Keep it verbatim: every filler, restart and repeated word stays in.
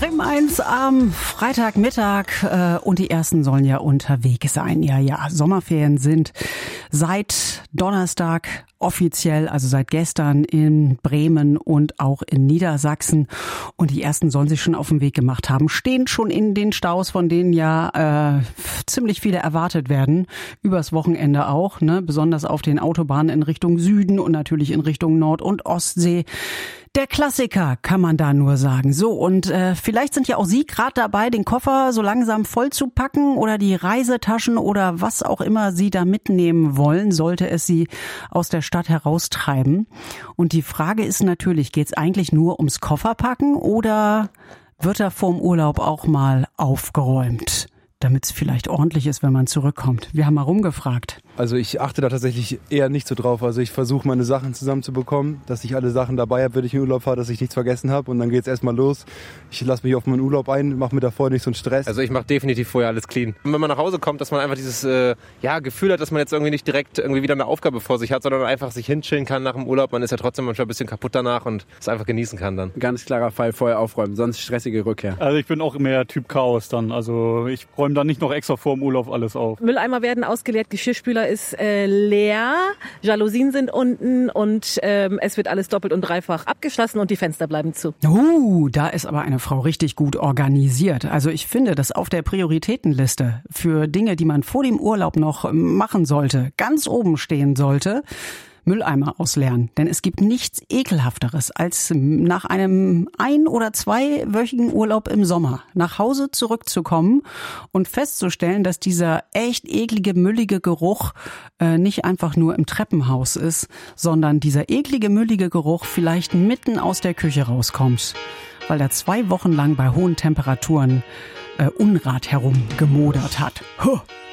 Bremen eins am Freitagmittag äh, und die ersten sollen ja unterwegs sein. Ja, ja, Sommerferien sind seit Donnerstag offiziell, also seit gestern in Bremen und auch in Niedersachsen. Und die ersten sollen sich schon auf den Weg gemacht haben, stehen schon in den Staus, von denen ja äh, ziemlich viele erwartet werden. Übers Wochenende auch, ne? Besonders auf den Autobahnen in Richtung Süden und natürlich in Richtung Nord- und Ostsee. Der Klassiker, kann man da nur sagen. So, und äh, vielleicht sind ja auch Sie gerade dabei, den Koffer so langsam voll zu packen oder die Reisetaschen oder was auch immer Sie da mitnehmen wollen, sollte es Sie aus der Stadt heraustreiben. Und die Frage ist natürlich, geht es eigentlich nur ums Kofferpacken oder wird da vorm Urlaub auch mal aufgeräumt, damit es vielleicht ordentlich ist, wenn man zurückkommt? Wir haben mal rumgefragt. Also ich achte da tatsächlich eher nicht so drauf. Also ich versuche meine Sachen zusammenzubekommen, dass ich alle Sachen dabei habe, wenn ich in Urlaub fahre, dass ich nichts vergessen habe. Und dann geht's erstmal los. Ich lasse mich auf meinen Urlaub ein, mache mir davor nicht so einen Stress. Also ich mache definitiv vorher alles clean. Und wenn man nach Hause kommt, dass man einfach dieses äh, ja, Gefühl hat, dass man jetzt irgendwie nicht direkt irgendwie wieder eine Aufgabe vor sich hat, sondern einfach sich hinchillen kann nach dem Urlaub. Man ist ja trotzdem manchmal ein bisschen kaputt danach und es einfach genießen kann dann. Ganz klarer Fall, vorher aufräumen, sonst stressige Rückkehr. Also ich bin auch mehr Typ Chaos dann. Also ich räume dann nicht noch extra vor dem Urlaub alles auf. Mülleimer werden ausgeleert, Geschirrspüler ist äh, leer, Jalousien sind unten und ähm, es wird alles doppelt und dreifach abgeschlossen und die Fenster bleiben zu. Uh, da ist aber eine Frau richtig gut organisiert. Also ich finde, dass auf der Prioritätenliste für Dinge, die man vor dem Urlaub noch machen sollte, ganz oben stehen sollte, Mülleimer ausleeren. Denn es gibt nichts Ekelhafteres, als nach einem ein- oder zweiwöchigen Urlaub im Sommer nach Hause zurückzukommen und festzustellen, dass dieser echt eklige, müllige Geruch äh, nicht einfach nur im Treppenhaus ist, sondern dieser eklige, müllige Geruch vielleicht mitten aus der Küche rauskommt, weil er zwei Wochen lang bei hohen Temperaturen äh, Unrat herumgemodert hat. Huh.